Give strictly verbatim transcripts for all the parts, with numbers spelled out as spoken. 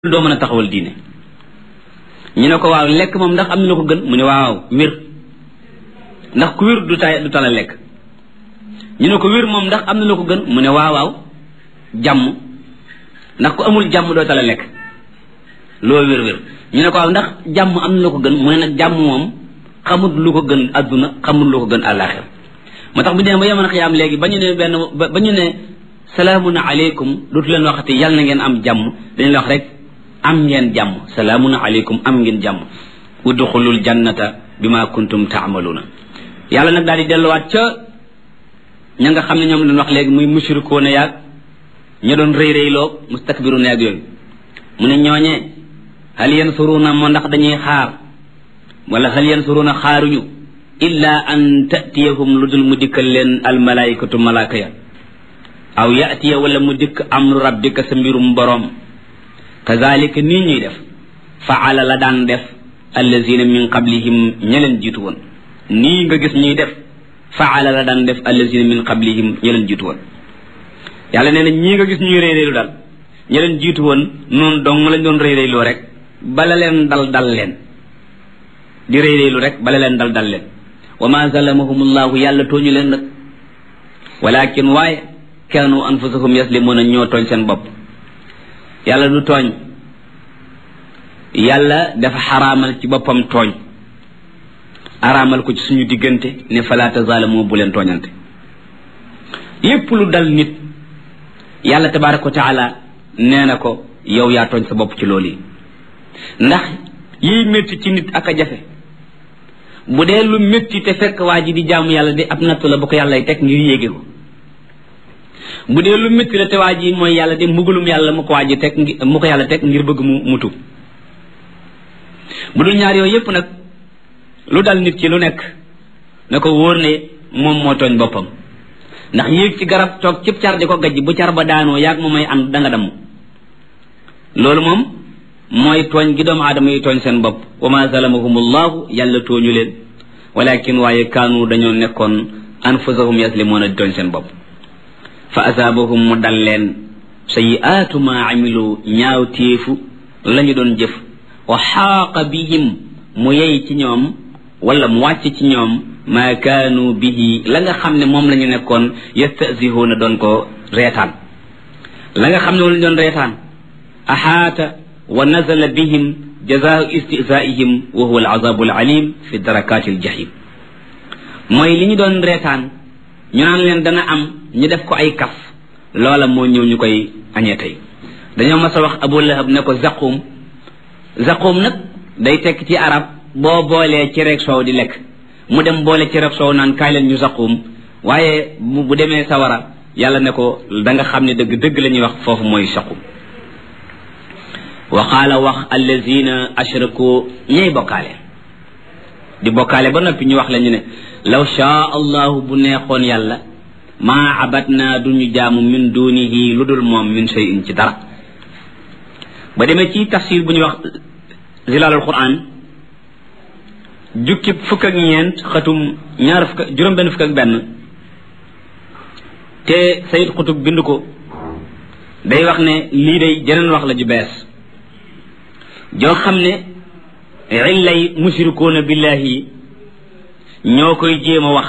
doo mën a taxawal diine ñu ne ko waaw lekk moom ndax am na lu ko gën mu ne waaw wér ndax ku wér du tay du tala lekk ñu ne ko wér moom ndax am na lu ko gën mu ne waaw waaw jàmm ndax ku amul jàmm doo tala lekk loo wér wér ñu ne ko waaw ndax jàmm am na lu ko gën mu ne nag jàmm moom xamut lu ko gën adduna xamut lu ko gën àllaaxira moo tax bu dee ba yemoon xiyaam léegi ba ñu ne benn ba ñu ne salaamun aleykum dootu leen waxati yàlla na ngeen am jàmm dañu la wax rek am ngeen jàmm salaamun aleykum am ngeen jàmm udxulul jannata bima kuntum taamaluuna yàlla nag daal di delluwaat ca ña nga xam ne ñoom lañ wax léegi muy mushrikoona yaag ña doon rëy rëyloo mustakbiruuna yaag yooyu mu ne ñooñee hal yansuruuna moo ndax dañuy xaar wala hal yansuruuna xaaruñu illa an tatiyahum lu dul mu dikkal leen almalaikatu malaaka ya aw yatiya wala mu dikk amru rabbika sa mbirum boroom kazalika nii ñuy def faala la daan def allazina min qablihim ña leen jiitu woon nii nga gis ñuy def faala la daan def allazina min qablihim ña leen jiitu woon yàlla nee na ñii nga gis ñuy réyréylu daal ña leen jiitu woon noonu dong lañ doon réyréyloo rek bala leen dal dal leen di réyréylu rek bala leen dal dal leen wa ma zalamahumullahu yàlla tooñu leen nag walakin waaye kaanu anfusahum yaslimuuna ñoo tooñ seen bopp yàlla du tooñ yàlla dafa xaraamal ci boppam tooñ araamal ko ci suñu diggante ne fala tazaalamu bu leen tooñante lépp lu dal nit yàlla tabaaraka wa taala nee na ko yow yaa tooñ sa bopp ci loolu yi ndax yiy métti ci nit ak a jafe bu dee lu métti te fekk waa ji di jaamu yàlla di ab nattu la bu ko yàlla teg ngir yéege ko bu dee lu métti la te waa ji mooy yàlla de mbugalum yàlla mu ko waa ji teg mu ko yàlla teg ngir bëgg mu mutu bu dul ñaar yooyu yépp nag lu dal nit ci lu nekk na ko wóor ne moom moo tooñ boppam ndax yéeg ci garab toog cib car di ko gajj bu car ba daanoo yaag moom may ànd danga damm loolu moom mooy tooñ gi doomu aadama yi tooñ seen bopp wa ma zalamahumullahu yàlla tooñu leen walakin waaye kaanu dañoo nekkoon anfusahum yaslimuuna di tooñ seen bopp fa asaabahum mu dal leen sayiaatu ma amilu ñaaw téefu la ñu doon jëf wa xaaqa bihim mu yey ci ñoom wala mu wàcc ci ñoom maa kaanu bihi la nga xam ne moom la ñu nekkoon yastasihuuna doon ko reetaan la nga xam ne moom la ñu doon reetaan axaata wa nazala bihim jazaau istizaihim wa huwa alazabu alalim fi darakaati aljahim mooy li ñu doon reetaan ñu naan leen dana am ñu def ko ay kaf loola moo ñëw ñu koy añee tey dañoo mas a wax Abu Lahab ne ko zaqum zaqum nag day tekk ci arab boo boolee cereeg soow di lekk mu dem boole cereeg soow naan kaay leen ñu zaqum waaye bu demee sawara yàlla ne ko da nga xam ne dëgg dëgg la ñuy wax foofu mooy zaqum wa qaala wax allazina ashraku ñay bokkaale di bokkaale ba noppi ñu wax la ñu ne law shaa allahu bu neexoon yàlla maa abatna duñu jaamu min dunihi lu dul moom min shay'in ci dara ba demee ci tafsir bu ñuy wax zilalul quran jukki fukk ak ñeent xatum ñaar fukk juróom benn fukk ak benn te Sayyid Qutb bind ko day wax ne lii day jeneen wax la ju bees joo xam ne illay mushrikuuna billahi ñoo koy jéem a wax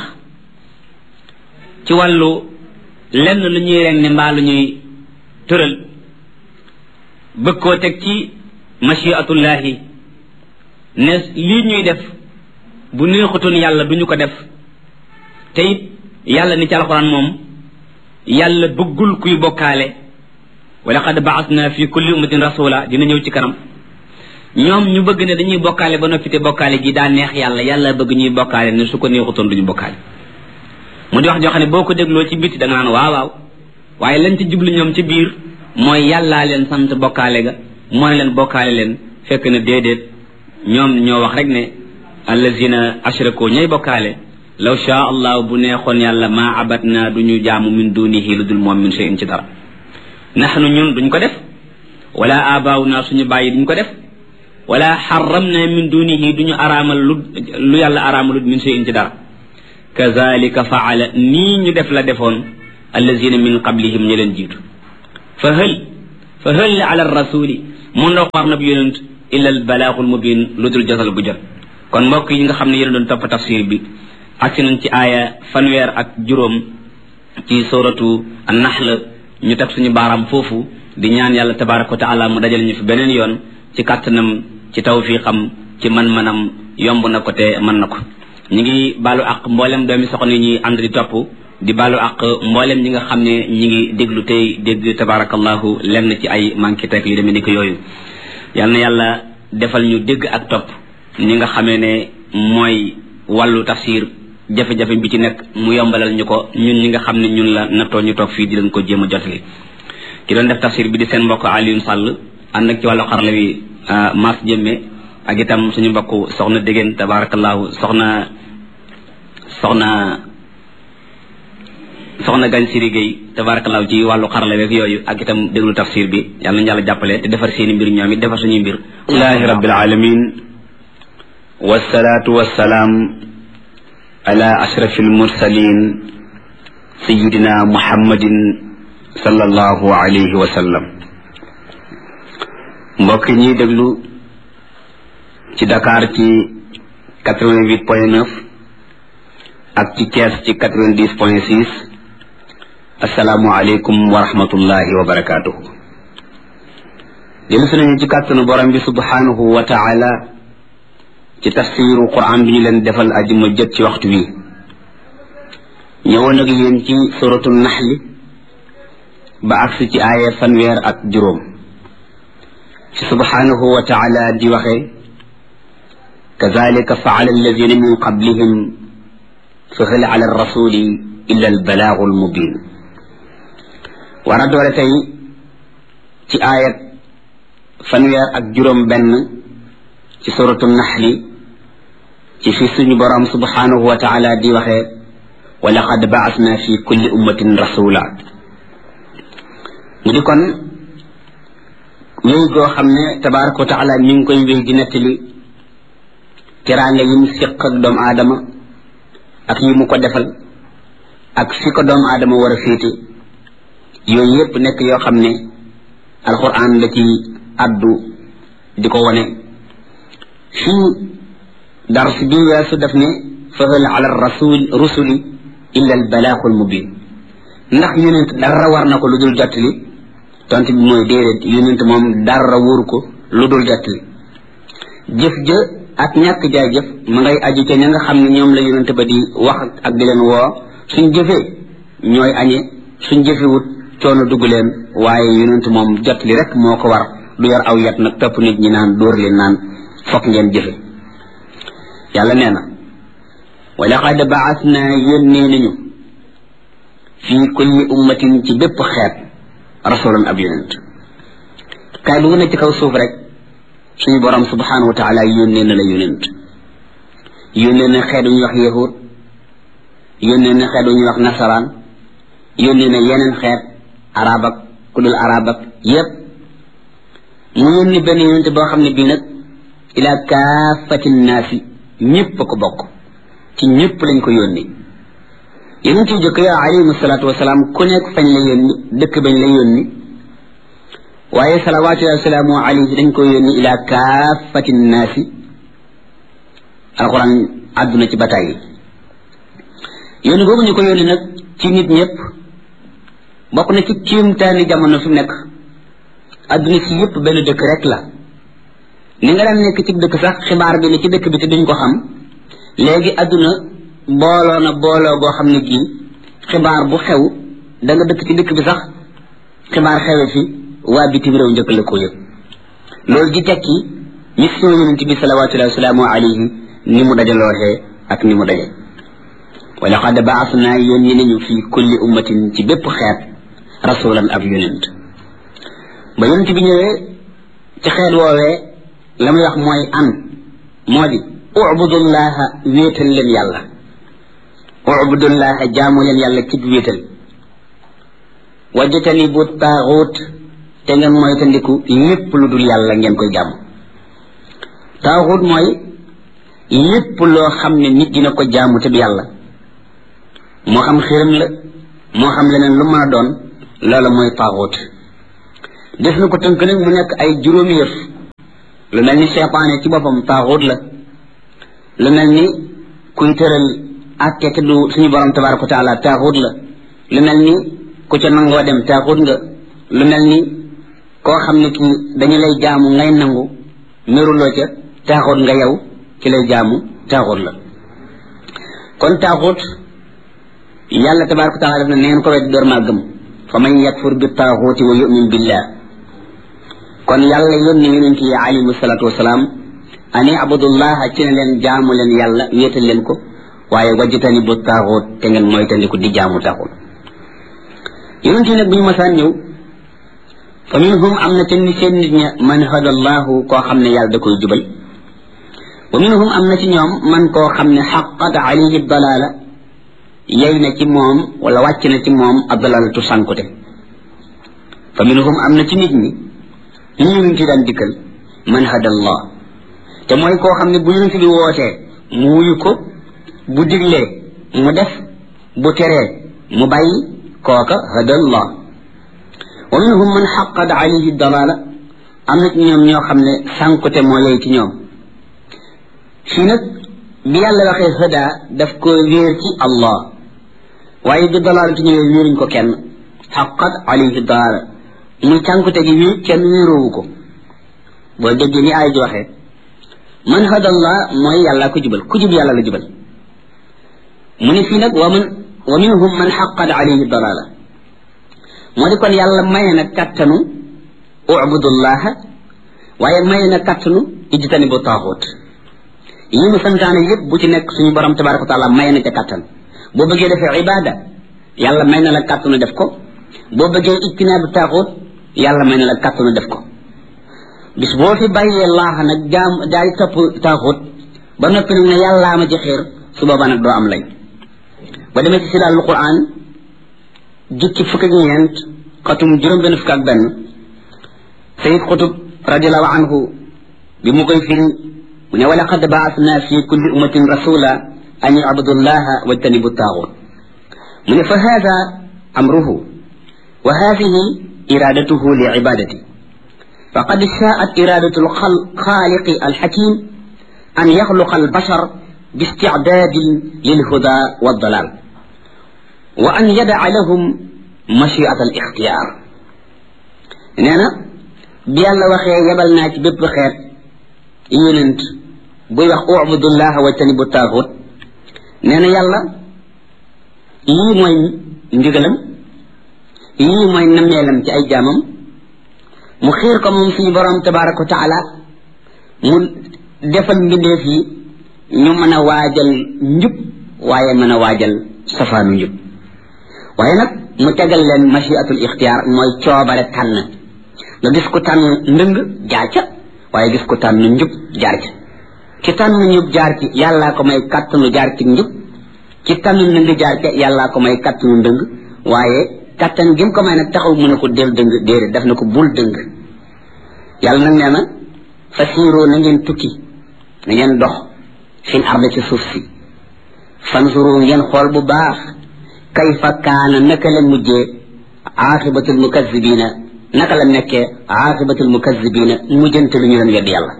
ci wàllu lenn lu ñuy ren ne mbaa lu ñuy tëral bëgg koo teg ci mashiatullahi ne lii ñuy def bu neexutoon yàlla duñu ko def te it yàlla ni ci alxuraan moom yàlla bëggul kuy bokkaale wa laqad ba'athna fi kulli ummatin rasula dina ñëw ci kanam ñoom ñu bëgg ne dañuy bokkaale ba noppi te bokkaale gi daa neex yàlla yàlla bëgg ñuy bokkaale ne su ko neexutoon duñu bokkaale mu di wax joo xam ne boo ko dégloo ci biti da nga naan waaw waaw waaye lañ ci jublu ñoom ci biir mooy yàllaa leen sant bokkaale ga moo ne leen bokkaale leen fekk na déedéet ñoom ñoo wax rek ne allazina ashraku ñay bokkaale law shaa allah bu neexoon yàlla maa abatna duñu jaamu min dunihi lu dul moom min shay'in ci dara nahnu ñun duñ ko def wala abaawuna suñu bàyyi duñ ko def wala xaramna min dunihi duñu araamal lu lu yàlla araamalut min shay'in ci dara kazalika faala nii ñu def la defoon allazina min qablihim ñu leen jiitu fa hël fa hël ala rasuli mu ndox war na bi yonent illa al balaaxul mubin lu dul jotal bu jot kon mbokk yi nga xam ne yéen doon topp tafsir bi agsi nañ ci aaya fanweer ak juróom ci suratu an-nahl ñu teg suñu baaraam foofu di ñaan yàlla tabaraka wa taala mu dajal ñu fi beneen yoon ci kàttanam ci tawfiqam ci man-manam yomb na ko te mën na ko ñu ngi baalu ak mboolem doomi soxna yi ñuy ànd di topp di baalu ak mboolem ñi nga xam ne ñi ngi déglu tey dégg tabarakallahu lenn ci ay manqué tek yu demee ni ko yooyu yal na yàlla defal ñu dégg ak topp ñi nga xamee ne mooy wàllu tafsir jafe-jafe bi ci nekk mu yombalal ñu ko ñun ñi nga xam ne ñun la nattoo ñu toog fii di leen ko jéem a jotali ki doon def tafsir bi di seen mbokk Alioune Sall ànd ak ci wàllu xarala bi Mass Jëmme ak itam suñu mbokk soxna Dégéen tabarakallahu soxna soxna soxna Gagne Siri Gueye tabarakallahu ci wàllu xarala beeg yooyu ak itam déglu tafsir bi yàlla nañu yàlla jàppale te defar seeni mbir ñoom it defar suñuy mbir alhamdulillahi rabbil alamin wassalatu wassalaam ala ashrafil mursalin sayyidina muhammadin sallallahu alayhi wa sallam mbokk ñi déglu ci Dakar ci quatre-vingt-huit point neuf ak ci Thiès ci quatre-vingt-dix point six assalaamu alaykum wa rahmatullahi wa barakatuh dellu si nañu ci kàttanu borom bi subhanahu wa taala ci tafsiru quran bi ñu leen defal ajuma jët ci waxtu wi ñëwoon ak yéen ci suratul naxli ba agsi ci aaya fanweer ak juróom ci subhanahu wa taala di waxe kadhalika faala alladhina min qablihim fa hal ala rasuli illa albalaagu almubin war a doore tey ci aayat fanweer ak juróom benn ci suratul naxli ci fi suñu borom subhanahu wa taala di waxe wa laqad ba'athna fi kulli ummatin rasula mu di kon wéy goo xam ne tabaraka wa taala mi ngi koy wéy di nettali teraanga yi mu siq ak doomu aadama ak yi mu ko defal ak fi ko doomu aadama war a féete yooyu yépp nekk yoo xam ne alquran la ci addu di ko wone fii dars bi weesu def ne fahal ala rasul rusuli illa al balaaxul mubin ndax yonent dara war na ko lu dul jottali tont bi mooy déedéet yonent moom dara wóoru ko lu dul jottali jëf ja ak ñàkk jaay jëf ma ngay aju ca ña nga xam ne ñoom la yonent ba di wax ak di leen woo suñ jëfee ñooy añe suñ jëfewut coono dugg leen waaye yonent moom jottali rek moo ko war du yor aw yat nag topp nit ñi naan dóor leen naan fokk ngeen jëfe yàlla nee na wa laqad ba'athna yónnee nañu fii kulli ummatin ci bépp xeet rasulan ab yonent kaay bu ne ci kaw suuf rek suñu borom subhanahu wa taala yónnee na la yonent yónnee na xeet wu ñuy wax yahud yónnee na xeet wu ñuy wax nasaraan yónnee na yeneen xeet arab ak ku dul arab ak yépp mu yónni benn yonent boo xam ne bii nag ila kaafati naasi ñëpp ko bokk ci ñëpp lañ ko yónni yonent yu jëkk ya alayhim salaatu wasalaam ku nekk fañ la yónni dëkk bañ la yónni waaye salawaatullahi wa salaamu alayhi dañ ko yónni ila kaafati naasi alquran àdduna ci bataay yi yónni boobu ñu ko yónni nag ci nit ñëpp bokk na ci kiimtaani jamono fi nekk àdduna si yëpp benn dëkk rek la ni nga daan nekk ci dëkk sax xibaar bi ne ci dëkk bi te duñ ko xam léegi àdduna booloo na booloo goo xam ne gii xibaar bu xew da nga dëkk ci dëkk bi sax xibaar xewe fi waa bitim réew njëkk la ko yëg loolu di tekki mission yonent bi salawatullahi wa salaamu alayhi ni mu dajalooxee ak ni mu daje wa laqad ba'athna yónni nañu fi kulli ummatin ci bépp xeet rasulan ab yonent ba yonent bi ñëwee ci xeet woowee la muy wax mooy an moo di ubudullaha wéetal leen yàlla ubudullaha jaamu leen yàlla ci wéetal wajjatani bu taaxuut te ngeen mooy tandiku lépp lu dul yàlla ngeen koy jàmm taaxuut mooy lépp loo xam ne nit dina ko jaamu te du yàlla moo xam xiram la moo xam leneen lu mën a doon loola mooy taaxuut def na ko tënk nag mu nekk ay juróomi yëf lu mel ni seytaane ci boppam taaxut la lu mel ni kuy tëral àtte te du suñu borom tabaraka wa taala taaxut la lu mel ni ku ca nangoo dem taaxut nga lu mel ni koo xam ne kii dañu lay jaamu ngay nangu meruloo ca taaxut nga yow ci lay jaamu taaxut la kon taaxut yàlla tabaraka wa taala def na neen ko wet door maa gëm fa man yakfur bi taaxuti wa yumin billah kon yàlla yónni yonent yi alayhi salaatu wasalaam ani abudullaha ci ne leen jaamu leen yàlla wéetal leen ko waaye wajjatani bu taaxut te ngeen moytandiku di jaamu taaxut yonent yi nag bu ñu masaan ñëw fa minhum am na ca ni seen nit ña man hadallahu koo xam ne yàlla da koy jubal wa minhum am na ci ñoom man koo xam ne xaqat alayhi dalaala yey na ci moom wala wàcc na ci moom addalalatu sànkute fa minhum am na ci nit ñi ñu yonent yi daan dikkal man hadallah te mooy koo xam ne bu yonent bi wootee mu wuyu ko bu diglee mu def bu teree mu bàyyi kooka hadallah wa minhum man xaqat alayhi dalala am na ci ñoom ñoo xam ne sànkute moo yey ci ñoom fii nag bi yàlla waxee hada daf ko wéer ci allah waaye bi dalalatu ñëwee wéeruñ ko kenn xaqat alayhi dalala muy sànkute gi wéer kenn wéeroowu ko boo déggee ni ay ji waxee man hadallah mooy yàlla ko jubal ku jub yàlla la jubal mu ne fii nag wa man wa minhum man xaqat alayhi dalala moo di kon yàlla maye na kattanu ubudullaha waaye maye na kattanu ijtanibu taaxut yi mu santaane yëpp bu ci nekk suñu borom tabaraka wa taala maye na ca kattan boo bëggee defee ibada yàlla may na la kattanu def ko boo bëggee ijtinaabu taaxut yàlla may na la kattanu def ko bis boo fi bàyyee laaxa nag jaam daal di topp taaxut ba noppi nag ne yàllaa ma ci xiir su boobaa nag doo am lay ba demee ci silaalul quran jukki fukk ak ñeent xatum juróom benn fukk ak benn sayid xutub radiallahu anhu bi mu koy firi mu ne wa laqad baasna fi kulli ummatin rasula an yabudullaha wajtanibu taaxut mu ne fa hada amruhu wa hadihi iradatuhu li ibadati فقد شاءت إرادة الخالق الحكيم أن يخلق البشر باستعداد للهدى والضلال وأن يدع لهم مشيئة الاختيار نانا بيالا وخي يبلنا بيب خير يوننت بوي وخ اعبدوا الله واجتنبوا الطاغوت نانا يالا يي موي ndigalam يي موي نميلم ci ay jamam mu xiir ko moom suñu borom tabaraka wa taala mu defal mbindeef yi ñu mën a waajal njub waaye mën a waajal safaanu njub waaye nag mu tegal leen machiatul ixtiyaar mooy coobare tànn nga gis ko tànn ndëng jaar ca waaye gis ko tànn njub jaar ca ci tànn njub jaar ci yàllaa ko may kàttanu jaar ci njub ci tànn ndëng jaar ca yàllaa ko may kàttanu ndëng waaye kattan gi mu ko may nag taxaw mu ne ko del dëng déedéet daf na ko bul dëng yàlla nag nee na fasiiroo na ngeen tukki na ngeen dox fil arde ci suuf si fansuru ngeen xool bu baax kayfa kaana naka la mujjee aaxibatul mukazibina naka la nekkee aaxibatul mukazibina mujjante lu ñu leen weddi yàlla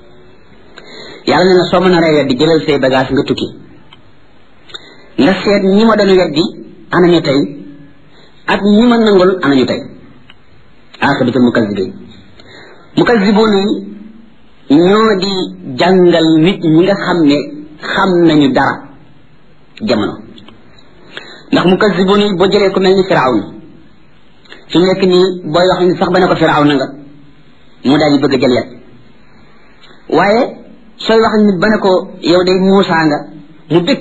yàlla nee na soo mën a rey weddi jëlal say bagage nga tukki nga seet ñi ma doon weddi ana ñu tey ak ñi ma nangul ana ñu tey aaxibatul mukazibin mukazibun yi ñoo di jàngal nit ñi nga xam ne xam nañu dara jamono ndax mukazibun yi boo jëlee ko mel ni firawn fi nekk nii booy wax ni sax ba ne ko firawn nga mu daal di bëgg a jël yet waaye sooy wax nit ba ne ko yow day muusa nga mu bëgg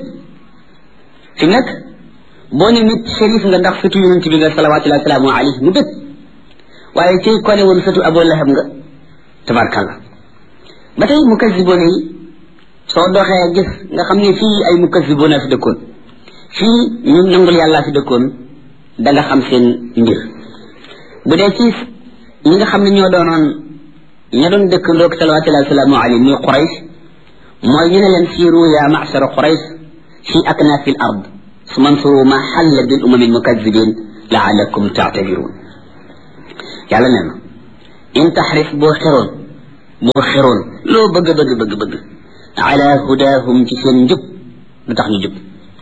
fi nekk boo ne nit shérif nga ndax sëtu yonent bi nga salawatullahi wa salaamu alayhi mu bëgg waaye ci ko ne woon sëtu Abu Lahab nga tabarkalla ba tey mukazibuna yi soo doxee gis nga xam ne fii ay mukazibuna fi dëkkoon fii ñu nangul yàlla fi dëkkoon da nga xam seen mbir bu dee ci ñi nga xam ne ñoo doonoon ña doon dëkk ndoog salawatullahi wa salaamu alayhi muy Quraysh mooy ñu ne leen siiru ya ma'shara Quraysh fi aknafi al ard sumansuru ma xalla bil umami al mukazibin laalakum taatabiruun yàlla nee na in taxrif boo xeroon boo xeroon loo bëgg bëgg bëgg bëgg ala hudahum ci seen njub lu tax ñu jub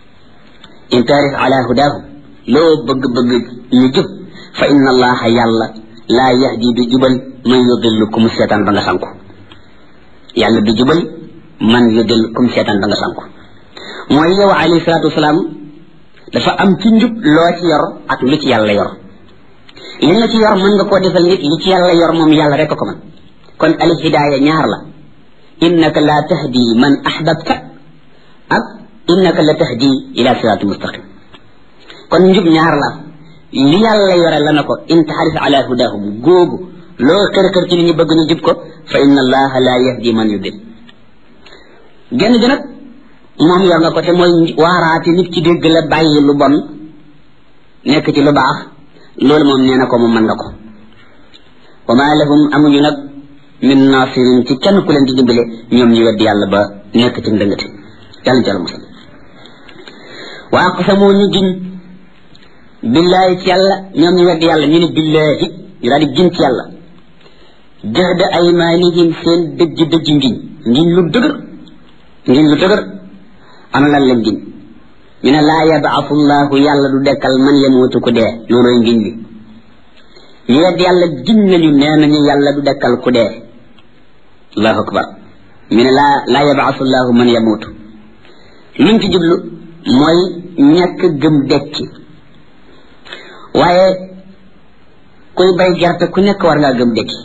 in taarif ala hudahum loo bëgg bëgg ñu jub fa inna allaha yàlla laa yahdi du jubal man yudillu kum seetaan ba nga sanku yàlla du jubal man yudil kum seetaan ba nga sanku mooy yow alayhi salaatu wasalaam dafa am ci njub loo ci yor ak lu ci yàlla yor li nga ci yor mën nga koo defal nit li ci yàlla yor moom yàlla rek ko man kon al hidaaya ñaar la innaka la tahdi man ahbabta ak innaka la tahdi ila sirati mustaqim kon njub ñaar la li yàlla yore la na ko in taxaris ala hudahum googu loo kër kër ci li ñu bëgg ñu jub ko fa inna allaha la yahdi man yudil genn gi nag moom yor nga ko te mooy waaraati nit ci dégg la bàyyi lu bon nekk ci lu baax loolu moom nee na ko moom mën nga ko wa ma lahum amuñu nag min nasirin ci kenn ku leen di dimbale ñoom ñu weddi yàlla ba nekk ci ndëngati yàlla jàll musal wa aqsamu ñu giñ billahi ci yàlla ñoom ñu weddi yàlla ñu ne billahi ñu daal di giñ ci yàlla jahda aymanihim seen dëjj dëjj ngiñ ngiñ lu dëgër ngiñ lu dëgër ana lan leen giñ ñu ne laa yabaasu llahu yàlla du dekkal man yamuutu ku dee loolooy ngiñ bi ñu weddi yàlla giñ nañu nee nañu yàlla du dekkal ku dee allahu akbar ñu ne laa laa yabaasu llahu man yamuutu luñ ci jublu mooy ñàkk gëm dekki waaye kuy bay gerte ku nekk war ngaa gëm dekki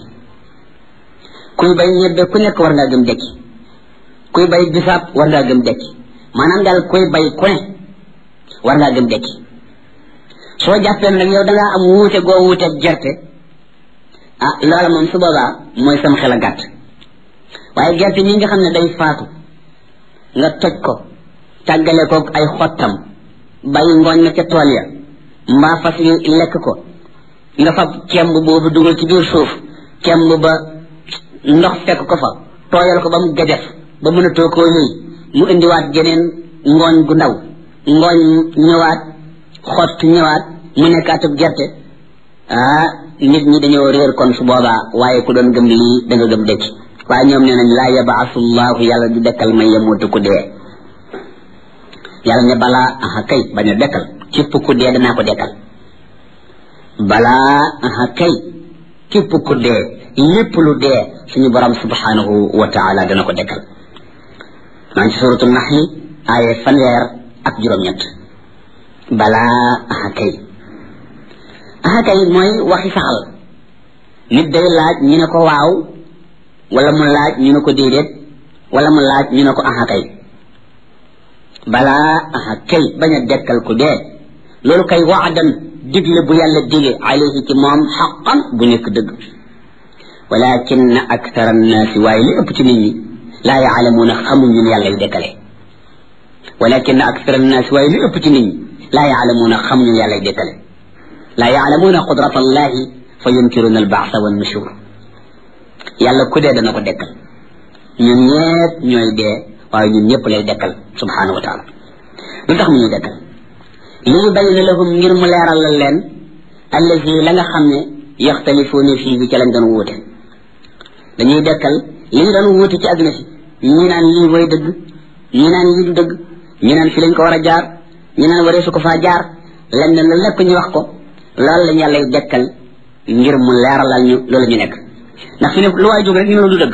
kuy bay ñebbe ku nekk war ngaa gëm dekki kuy bay bisaab war ngaa gëm dekki maanaam daal kuy bay ku ne war ngaa gëm dekki soo jàppee nag yow dangaa am wuute goo wuuteeg gerte ah loola moom su boobaa mooy sam xel a gàtt waaye gerte ñi nga xam ne day faatu nga toj ko tàggale ko ay xottam bàyyi ngooñ na ca tool ya mbaa fas yi lekk ko nga fab kemb boobu dugal ci biir suuf kemb ba ndox fekk ko fa tooyal ko ba mu gajaf ba mën a too koo yëy mu indiwaat geneen ngooñ gu ndaw ngooñ ñëwaat xott ñëwaat mu nekkaatub gerte ah nit ñi dañoo réer kon su boobaa waaye ku doon gëm lii da nga gëm dekki waaye ñoom nee nañ laa yabaasu llahu yàlla du dekkal may yamuutu ku dee yàlla ne balaa aha kay bañ a dekkal képp ku dee danaa ko dekkal balaa aha kay képp ku dee lépp lu dee suñu borom subhanahu wa taala dana ko dekkal maa ngi ci suratul naxli aaye fanweer ak juróom-ñett balaa aha kay aha kay mooy waxi saxal nit day laaj ñu ne ko waaw wala mu laaj ñu ne ko déedéet wala mu laaj ñu ne ko aha kay balaa aha kay bañ a dekkal ku dee loolu kay waadan digle bu yàlla dige alayhi ci moom xaqan bu nekk dëgg walakin akthara annaasi waaye li ëpp ci nit ñi laa yaalamuuna xamuñu ne yàlla yu dekkale walakin akthara annaasi waaye li ëpp ci nit ñi laa yaalamuuna xamuñu ne yàlla yu dekkale laa yaalamuuna qudrata allahi fa yunkiruna albaasa wa nushur yàlla ku dee dana ko dekkal ñun ñëpp ñooy dee waaye ñun ñëpp lay dekkal subhanahu wa taala lu tax mu ñuy dekkal li yubayyina lahum ngir mu leeral la leen allazi la nga xam ne yaxtalifuuna fii bi ca lañ doon wuute dañuy dekkal li ñu doon wuute ci àdduna si ñii naan lii mooy dëgg ñii naan lii du dëgg ñii naan fi lañ ko war a jaar ñii naan waree su ko faa jaar lañ ne la lépp ñu wax ko loolu lañ yàlla dekkal ngir mu leeralal ñu loolu ñu nekk ndax fi ne lu waay jóg rek ñu ne la du dëgg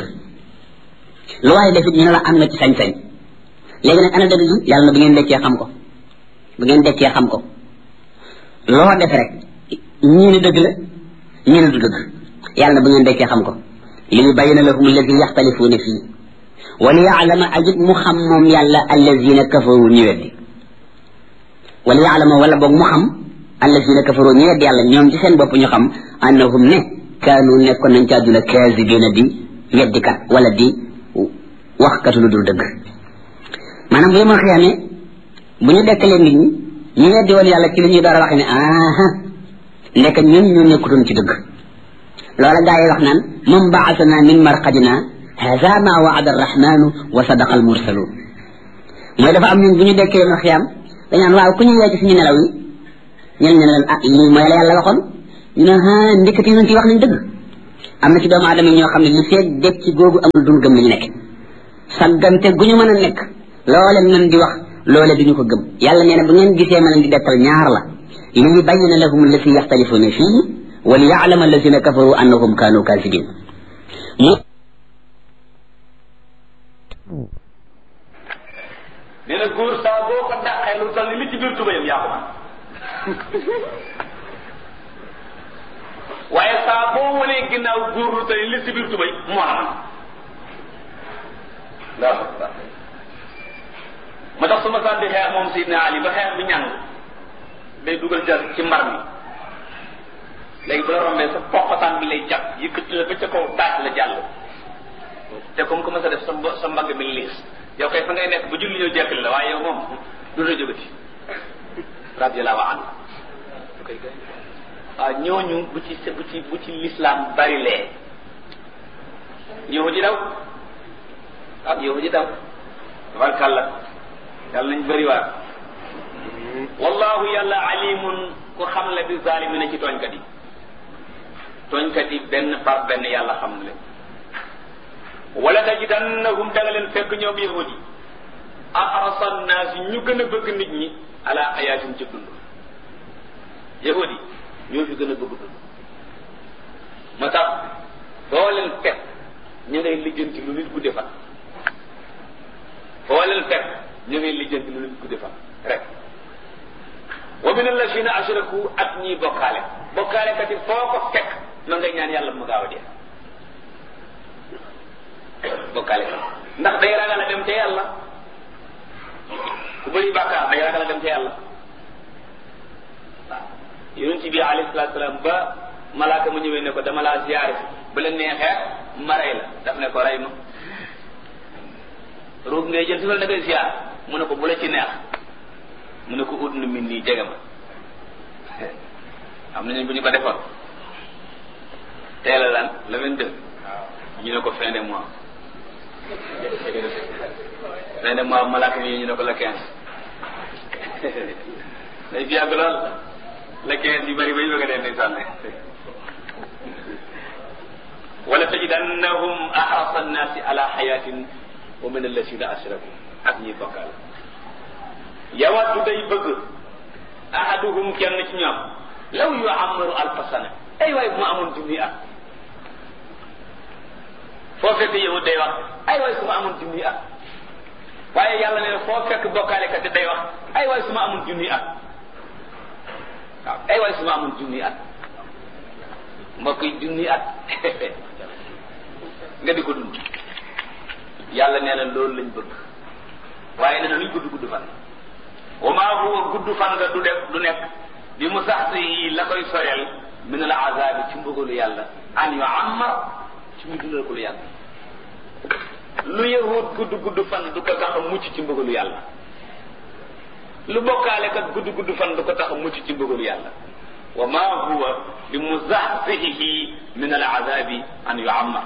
lu waay defit ñu ne la am nga ci sañ-sañ léegi nag ana dëgg gi yàlla na bu ngeen dekkee xam ko bu ngeen dekkee xam ko loo def rek ñii ne dëgg la ñii ne du dëgg yàlla na bu ngeen dekkee xam ko li yubayyina lahum alladi yaxtalifuuna fii wa li yaalama ajit mu xam moom yàlla allazina kafaru ñu weddi wa li yaalama wala boog mu xam allazina kafaru ñu weddi yàlla ñoom ci seen bopp ñu xam annahum ne kaanu nekkoon nañ ci àdduna kaasibiina di weddikat wala di waxkatu lu dul dëgg maanaam bu ma xiyaamee bu ñu dekkalee nit ñi ñu weddi woon yàlla ci li ñuy door a wax ne aha nekk ñun ñu nekkutoon ci dëgg loola gaa yi wax naan man baasana min marqadina hada ma waada arrahmanu wa sadaqa almursalun mooy dafa am ñun bu ñu dekkee ma xiyaam dañ naan waaw ku ñu yee ci suñu nelaw yi ñen ñu ne leen ah lii mooy la yàlla waxoon ñu ne ah ndekati ñun ci wax nañ dëgg am na ci doomu aadama ñoo xam ne li feeg dëkk ci googu amul duñ gëm li ñu nekk saggante gu ñu mën a nekk loole mën di wax loole duñu ko gëm yàlla nee na bu ngeen gisee ma leen di dekkal ñaar la li yubayyina lahum allati yaxtalifuna fii wa li ya'lama allazina kafaru annahum kaanu kaafidin nee na góor saa boo ko dàqee lu toll ni li ci biir tubayam yaa ko man waaye saa boo wanee ginnaaw góor lu toll ni li ci biir tubay moo la man waaw ma tax su ma sànni xeex moom Seydina Ali ba xeex bi ñàng day dugal jar ci mbar mi léegi bu la rombee sa poqataan bi lay jàpp yëkkati la ba ca kaw daaj la jàll te comme que ma sa def sa sa mbagg bi liis yow kay fa ngay nekk bu julli ñëw jekkali la waaye yow moom du la jógati radiyallahu anhu waaw ñooñu bu ci bu ci bu ci l'islam bari lee yow ji daw ah yow ji daw tabarkàlla yàlla nañ bëri waar wallahu yàlla alimun ku xam la bi zalimina ci tooñkat yi tooñkat yi benn par benn yàlla xam na leen wala tajidannahum da nga leen fekk ñoom yahud yi ahrasa nnaasi ñu gën a bëgg nit ñi ala xayaatin ci dund yahud yi ñoo fi gën a bëgg dund moo tax foo leen fekk ñu ngay lijjanti lu nit gudde fan foo leen fekk ñu ngay lijjanti lu nit gudde fan rek wa min allazina ashraku ak ñiy bokkaale bokkaale kat yi foo ko fekk ma ngay ñaan yàlla mu gaaw a dee bokkaale kat ndax day ragal a dem ca yàlla ku bëri bàkkaar day ragal a dem ca yàlla waaw yonent bi alayhi salaatu salaam ba malaaka mu ñëwee ne ko dama laa ziyaare ba la neexee ma rey la daf ne ko rey ma ruug ngay jël si wala da ngay ziyaar mu ne ko bu la ci neex mu ne ko ut nu min nii jege ma am nañu bu ñu ko defoon teel a lan le vingt-deux ñu ne ko fin de mois fin de mois malaaka mi ñu ne ko le quinze day fi yàgg lool le quinze yu bëri ba ñu bëgg a dee day sànne wala tajidannahum ahrasa annaasi ala xayatin wa min allasina ashraku ak ñi bokkaal yawaddu day bëgg ahaduhum kenn ci ñoom law yu'ammaru alfa sana ay waay bu ma amoon junni at foo fekk yahud day wax ay waay su ma amoon junni at waaye yàlla ne foo fekk bokkaalekat day wax ay waay su ma amoon junni at waaw ay waay su ma amoon junni at mbokk yi junni at nga di ko dund yàlla nee na loolu lañ bëgg waaye nee na luñ gudd gudd fan wa maa huwa gudd fan nga du def du nekk bi mu sax si la koy soreel min al azabi ci mbugalu yàlla an yu ammar ci mu dundal ko lu yàlla lu yahud gudd gudd fan du ko tax a mucc ci mbugalu yàlla lu bokkaale kat gudd gudd fan du ko tax a mucc ci mbugalu yàlla wa maa huwa bi muzahzihi min al azabi an yu ammar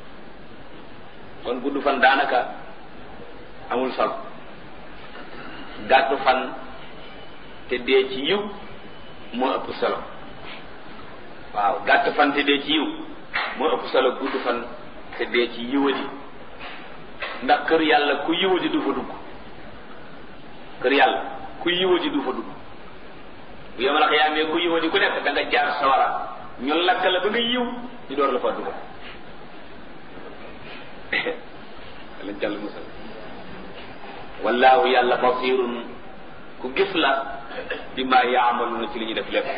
kon gudd fan daanaka amul solo gàttu fan te dee ci yiw moo ëpp solo waaw gàtt fan te dee ci yiw moo ëpp solo gudd fan te dee ci yiwadi ndax kër yàlla ku yiwadi du fa dugg kër yàlla ku yiwadi du fa dugg bu yomal ak yaa mee ku yiwadi ku nekk da nga jaar sawara ñu lakk la ba nga yiw ñu door la fa dugg lañ jàll musal wallahu yàlla basirun ku gis la bi ma yaamaluna ci li ñu def lépp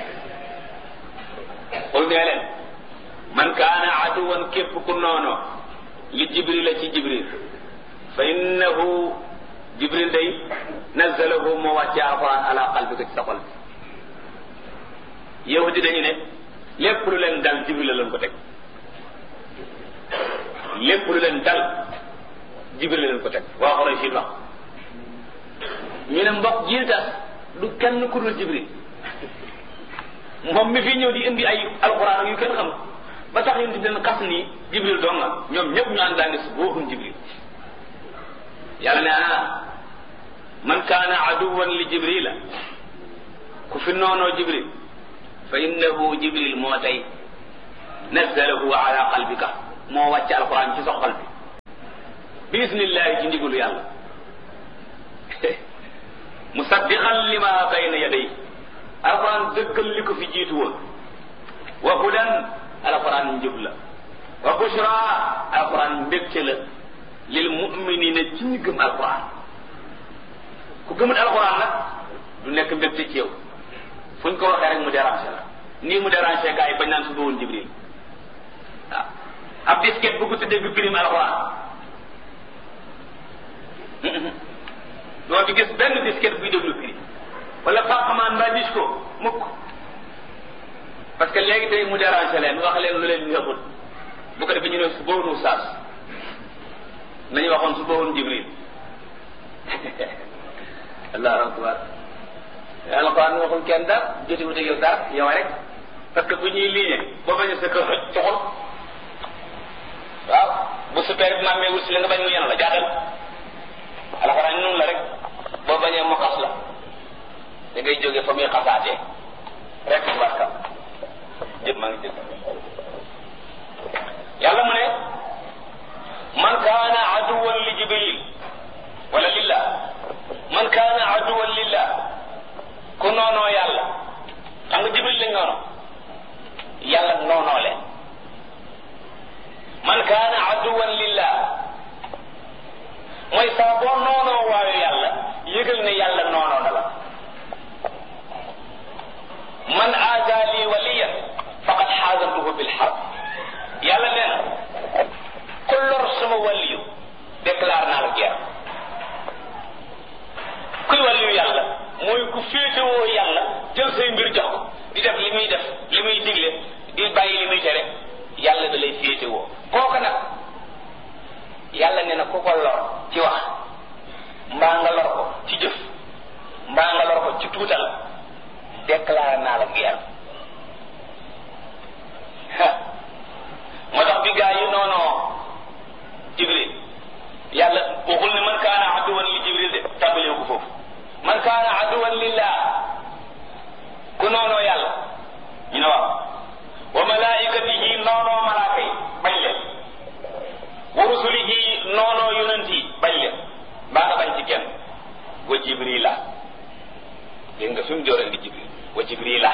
xul nee leen man kaana aduwan képp ku noono li jibril la ci jibril fa innahu jibril day nazalahu moo wàcce alquran ala qalbika ci sa xol bi yahudi dañu ne lépp lu leen dal jibril la leen ko teg lépp lu leen dal jibril la leen ko teg waa xoroy si wax ñu ne mbokk jiir tas du kenn ku dul jibril moom mi fi ñëw di indi ay alquran yu kenn xam ba tax yéen di leen xas ni jibril doon nga ñoom ñëpp ñu àndaane su booxum jibril yàlla ne ah man kaana aduwan li jibrila ku fi noonoo jibril fa innahu jibril moo tey nazzalahu ala qalbika moo wàcc alquran ci sa xol bi bismillahi ci ndigalu yàlla musaddiqan lima bayna yaday alquran dëggal li ko fi jiitu woon wa hudan alquran njub la wa bushra alquran mbégte la lil muminina ci ñi gëm alquran ku gëmut alquran nag du nekk mbégte ci yow fuñ ko waxee rek mu déranger la nii mu déranger gars yi bañ naan suba woon jibril waaw ab disket bëgg te dégg prime alquran doo fi gis benn disket buy déglu prime wala papaman mbaa dis ko mukk parce que léegi tey mu déranger leen wax leen lu leen neexul bu ko defee ñu ne suba woon saas nañu waxoon suba woon jibril allahu akbar alquran waxul kenn dara jotiwut ak yow dara yow rek parce que bu ñuy liggéey boo bañ a sa kër coxul waaw bu super bi mammee wut si la nga bañ mu yenu la jaatal alquran noonu la rek boo bañee mu xas la da ngay jógee fa muy xasaatee rek barka jëpp maa ngi jëpp yàlla mu ne man kaana aduwan li jibril wala lillah man kaana aduwan lillah ku noonoo yàlla xam nga jibril lañ noono yàlla noonoo leen man kaana aduwan lillah mooy saa boo noonoo waayu yàlla yëgal ne yàlla noonoo na la man aada li waliyan faqad xaasantuhu bil harb yàlla nee na ku lor sama waliyu déclare naa la guerre kuy waliyu yàlla mooy ku féetewoo yàlla jël say mbir jox ko di def li muy def li muy digle di bàyyi li muy tere yàlla da lay féetewoo kooku nag yàlla nee na ku ko lor ci wax mbaa nga lor ko ci jëf mbaa nga lor ko ci tuutal déclaré naa la guerre moo tax bi gaa yi noonoo jibril yàlla waxul ne man kaana aduwan li jibril de tàmbalee ko foofu man kaana aduwan lillah ku noonoo yàlla ñu ne waaw wa malaikatihi noonoo malaaka yi bañ leen wa rusulihi noonoo yonent yi bañ leen mbaa nga bañ ci kenn wa jibrila dégg nga fi mu joore indi jibril wa jibrila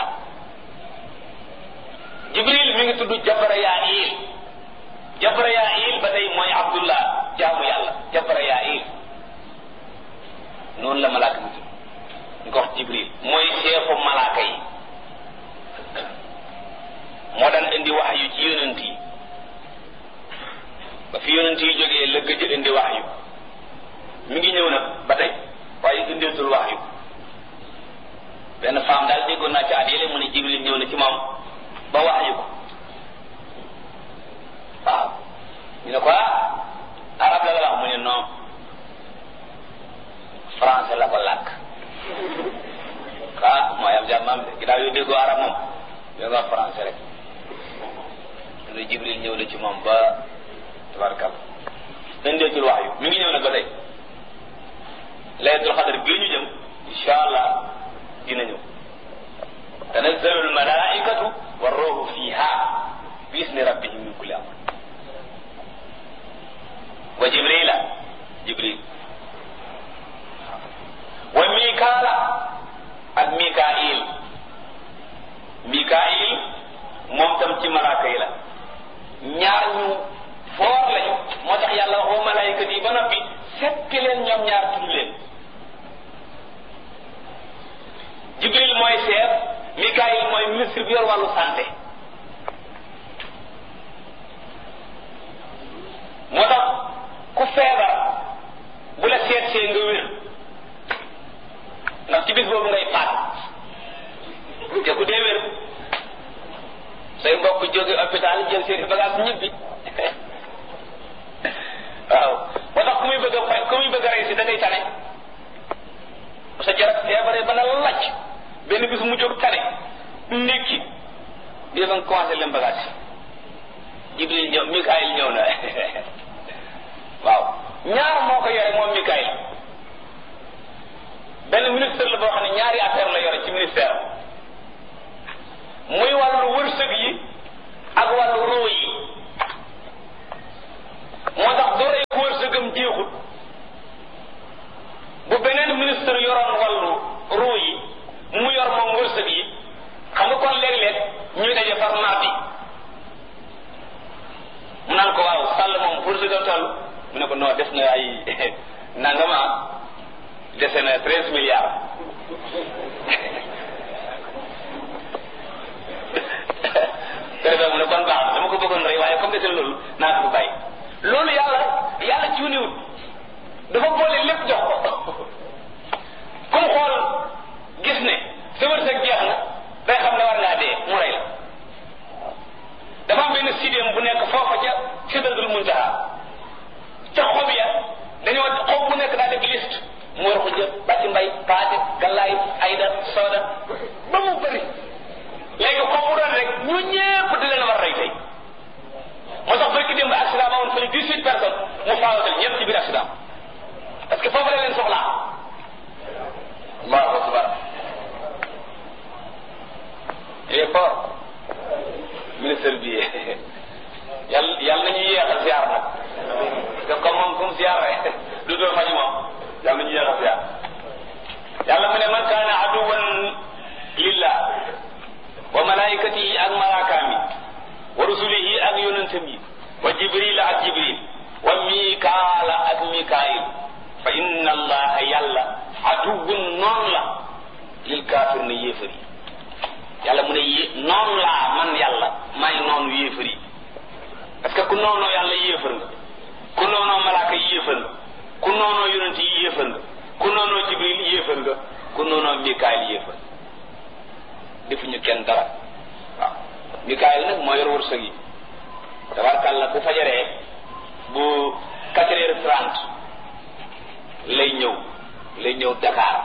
jibril mi ngi tudd jabrayail jabrayail ba tey mooy abdullah jaamu yàlla jabrayail noonu la malaaka bi tudd ñu ko wax jibril mooy chefu malaaka yi moo daan indi wax yu ci yonent yi ba fi yonent yi jógee la gëj indi wax yu mi ngi ñëw nag ba tey waaye indeetul wax yu benn femme daal déggoon naa ci at yële mu ne jibril ñëw na ci moom ba wax yu ko waaw ñu ne ko ah arab la la wax mu ne non français la ko làkk ah mooy am jàmmam de ginnaaw yu déggoo arab moom yoo nga wax français rek mu ne jibril ñëw na ci moom ba tabarkal indeetul wax yu mi ngi ñëw nag ba tey laylatul xadar bii ñu jëm insha allah dina ñëw tanazzalu almalaikatu warruhu fiha bi isni rabbihim min kulli amr wa jibrila jibril wa mikaala ak mikail mikail moom tam ci malaaka yi la ñaar ñu foor lañu moo tax yàlla wax wa malaaykat yi ba noppi seppi leen ñoom ñaar tudd leen jibril mooy chef mikail mooy ministre bi yor wàllu santé moo tax ku feebar bu la seet see nga wér ndax ci bis boobu ngay faat te ku dee wér say mbokk jóge hôpital jël seen bagage ñibbi waaw moo tax ku muy bëgg a fay ku muy bëgg a rey si da ngay tane sa jarak feebaree ba na lacc benn bis mu jóg tane ndékki di nga commencé leen bagage jibril ñëw mikaayil ñëw na waaw ñaar moo ko yore moom mikaayil benn ministère la boo xam ne ñaari affaire la yore ci ministère muy wàllu wërsëg yi ak wàllu ruu yi moo tax dooree wërsëgam jeexut bu beneen ministre yoroon wàllu ruu yi mu yor moom wërsëg yi xam nga kon léeg-léeg ñuy daje far mardi mu naan ko waaw sàll moom wërsëgam toll mu ne ko non des na ay nangama dese na treize milliards mu ne kon baax dama ko bëggoon rek waaye comme dese loolu naa ko bàyyi loolu yàlla yàlla cuuniwut dafa boole lépp jox ko comme xool gis ne sa wërsëg jeex na day xam ne war ngaa dee mu rey la dafa am benn sidéem bu nekk foofa ca sidratul muntaha ca xob ya dañoo xob bu nekk daa def liste mu war ko jël bàcci mbay paate gallaay ayda sooda ba mu bëri léegi xob bu doon rek ñu ñépp di leen war rey tey moo tax barki démb accident ba woon fële dix-huit personnes mu faawatal ñëpp ci biir accident parce que foofu la leen soxlaa allahu akbar il est fort ministre bi yàlla yàlla nañu yéexal ziar nag parce que comme moom fu mu ziar rek du doon faj moom yàlla nañu yéexal ziar yàlla mu ne man kaana aduwan lillah wa malaikatihi ak malaakaam yi wa rusulihi ak yonentam yi wa jibril ak jibril wa mikaala ak mikaayil fa inna allaha yàlla aduwun noonu la lil kaafir na yéefar yi yàlla mu ne yé noonu laa man yàlla may noonu yéefar yi parce que ku noonoo yàlla yéefar nga ku noonoo malaaka yi yéefar nga ku noonoo yonent yi yéefar nga ku noonoo jibril yéefar nga ku noonoo mikaayil yéefar defuñu kenn dara waaw mikaayil nag moo yor wërsëg yi tabarkàlla bu fajaree bu quatre heures trente lay ñëw lay ñëw Dakar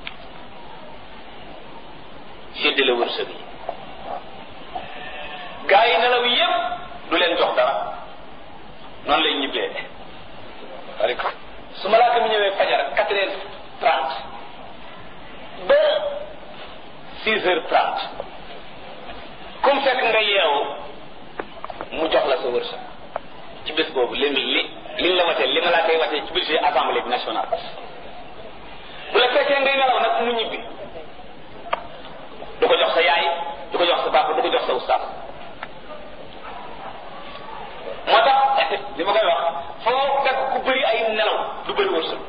séddale wërsëg yi gaa yi nelaw yépp du leen jox dara noonu lay ñibbee parce que su malaaka mi ñëwee fajar quatre heures trente ba six heures trente comme fekk nga yeewu mu jox la sa wërsëg ci bés boobu li li liñ la watee li malaaka yi watee ci budget assemblée nationale bu la fekkee ngay nelaw nag mu ñibbi du ko jox sa yaay du ko jox sa papa du ko jox sa ustaas moo tax li ma koy wax foo fekk ku bëri ay nelaw du bëri wërsëg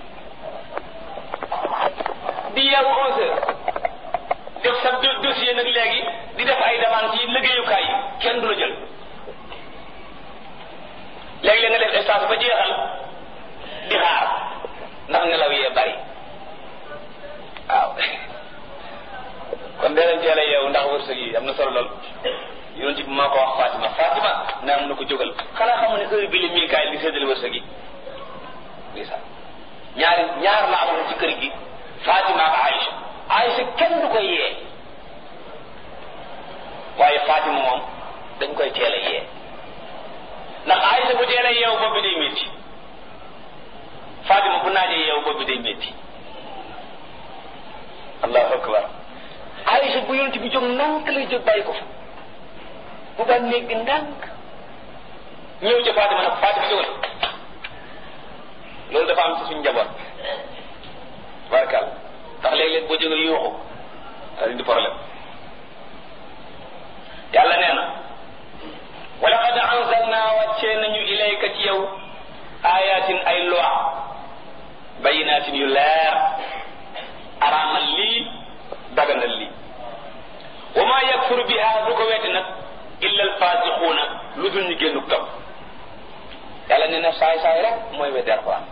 di yeewu onze heures def sa dossier nag léegi di def ay demande ci liggéeyukaay yi kenn du la jël léegi-léeg nga def stage ba jeexal di xaar ndax nelaw yee bari waaw kon dee leen teel a yeewu ndax wërsëg yi am na solo lool yonent bi maa ko wax Fatima Fatima naa mun na ko jógal xanaa xamu ne heure bi li Mikaayil di séddale wërsëg yi lii sax ñaari ñaar la amoon ci kër gi Fatima ak Aïcha Aïcha kenn du koy yee waaye Fatima moom dañ koy teel a yee ndax Aïcha bu teel a yeewu bopp bi day métti Fatima bu naajee yeewu bopp bi day métti allahu akbar Aïcha bu yonent bi jóg ndànk lay jóg bàyyi ko fa bu ba néeg bi ndànk ñëw ca Fatima nag Fatima jógal loolu dafa am ci suñu njaboot barkal ndax léeg-léeg boo jógee yuuxu da indi problème yàlla nee na wa laqad anzalna wàccee nañu ilayka ci yow ayatin ay loi bayinatin yu leer araamal lii daganal lii wa ma yakfur biha du ko wetti nag illa alfasiquuna lu dul ñu génn topp yàlla nee na saay saay rek mooy weddi Alxuraan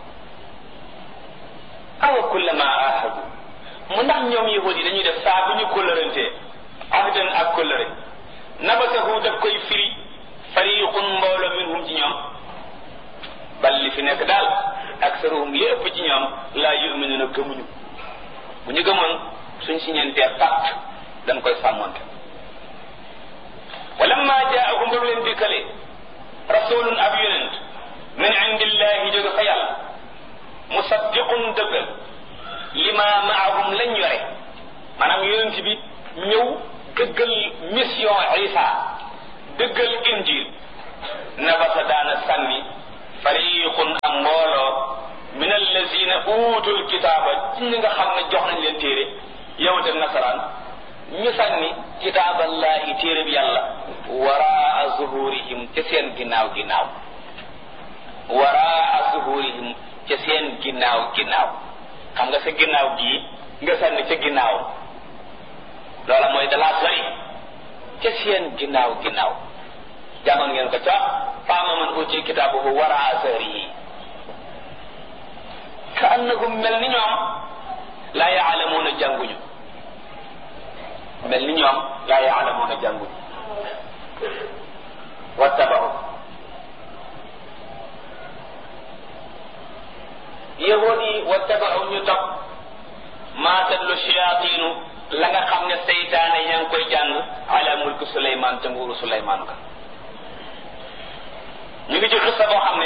awa kullama ahadu mu ndax ñoom yahud yi dañuy def saa bu ñu kóllërantee ahdan ak kóllëre nabasahu daf koy firi fariqun mbooloo minhum ci ñoom bal li fi nekk daal aksaruhum li ëpp ci ñoom laa yuminuuna gëmuñu bu ñu gëmoon suñ si ñeentee pacte dañ koy sàmmonte wa lamma jaahum ba leen dikkale rasulun ab yonent min indillahi jóge fa yàlla musaddiqun dëggal lima maahum lañ yore maanaam yonent bi ñëw dëggal mission Isa dëggal injil nabasa daana sànni fariqun am mbooloo min allazina utul kitaaba ci ñi nga xam ne jox nañ leen téere yahud ak nasaraan ñu sànni kitaaballahi téere bi yàlla waraa zuhurihim ca seen ginnaaw ginnaaw waraa zuhurihim ca seen ginnaaw ginnaaw xam nga sa ginnaaw gii nga sànni ca ginnaaw loola mooy dalaa sori ca seen ginnaaw ginnaaw jàngoon ngeen ko ca faama man uti kitaabuhu waraa zahrihi ka annahum mel ni ñoom laa yaalamuuna jànguñu mel ni ñoom laa yaalamuuna jànguñu wattabaru yahuud yi wattabaru ñu topp maa tatlu shayaatinu la nga xam ne seytaane yaa ngi koy jàng ala mulki Suleymaan ca nguuru Suleymaan ka ñu ngi ci xissa boo xam ne